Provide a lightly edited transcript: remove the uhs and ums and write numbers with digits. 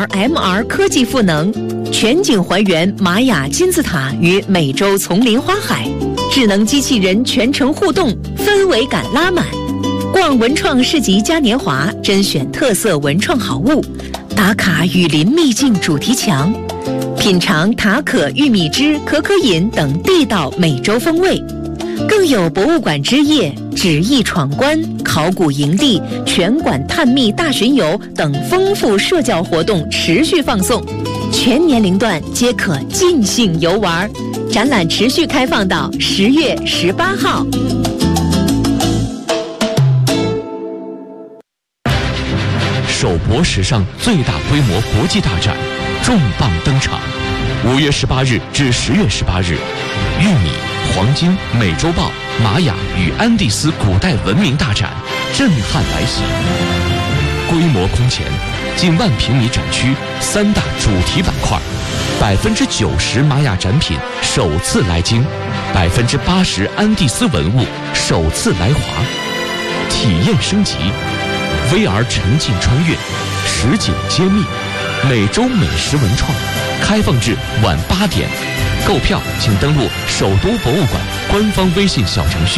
AR/MR 科技赋能，全景还原玛雅金字塔与美洲丛林花海，智能机器人全程互动，氛围感拉满。逛文创市集嘉年华，甄选特色文创好物，打卡雨林秘境主题墙，品尝塔可玉米汁、可可饮等地道美洲风味。更有博物馆之夜、纸艺闯关、考古营地、全馆探秘大巡游等丰富社交活动持续放送，全年龄段皆可尽兴游玩。展览持续开放到10月18号。 首博史上最大规模国际大展重磅登场，5月18日至10月18日，玉米、黄金、美洲豹、玛雅与安第斯古代文明大展震撼来袭，规模空前，近1万平米展区，3大主题板块，90%玛雅展品首次来京，80%安第斯文物首次来华，体验升级。VR 沉浸穿越，实景揭秘，美洲美食文创，开放至晚8点。购票请登录首都博物馆官方微信小程序。